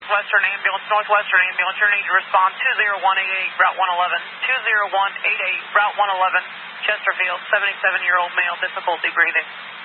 Western Ambulance, Northwestern Ambulance, your need to respond 20188, Route 111, 20188, Route 111, Chesterfield, 77-year-old male, difficulty breathing.